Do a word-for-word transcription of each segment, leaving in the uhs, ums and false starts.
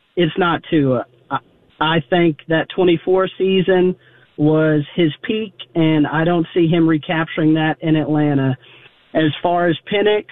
it's not Tua. I, I think that twenty-four season was his peak, and I don't see him recapturing that in Atlanta. As far as Penix,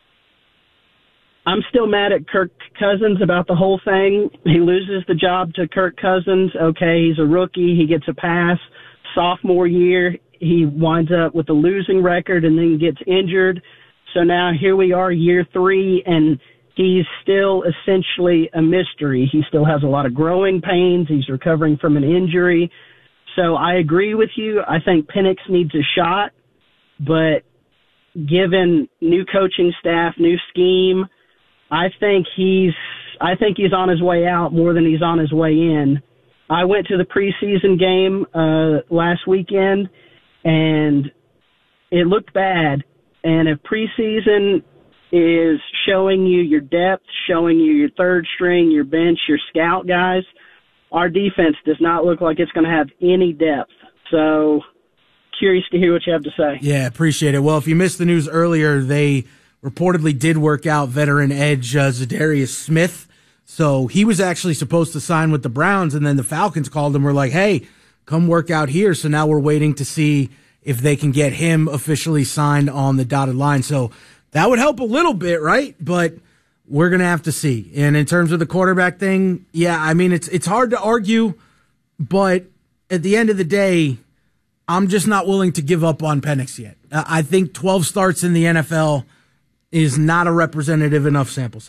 I'm still mad at Kirk Cousins about the whole thing. He loses the job to Kirk Cousins. Okay, he's a rookie. He gets a pass. Sophomore year, he winds up with a losing record and then gets injured. So now here we are, year three, and he's still essentially a mystery. He still has a lot of growing pains. He's recovering from an injury. So I agree with you. I think Penix needs a shot, but given new coaching staff, new scheme, I think he's I think he's on his way out more than he's on his way in. I went to the preseason game uh, last weekend, and it looked bad. And if preseason is showing you your depth, showing you your third string, your bench, your scout guys, our defense does not look like it's going to have any depth. So curious to hear what you have to say. Yeah, appreciate it. Well, if you missed the news earlier, they reportedly did work out veteran edge uh, Zadarius Smith. So he was actually supposed to sign with the Browns, and then the Falcons called him. We're like, hey, come work out here. So now we're waiting to see if they can get him officially signed on the dotted line. So that would help a little bit, right? But we're going to have to see. And in terms of the quarterback thing, yeah, I mean, it's it's hard to argue, but at the end of the day, I'm just not willing to give up on Penix yet. I think twelve starts in the N F L is not a representative enough sample size.